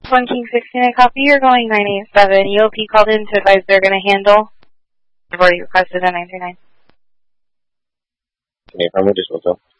1 King 69 copy, you're going 987. EOP called in to advise they're going to handle. I've already requested a 939. Okay, how much is also?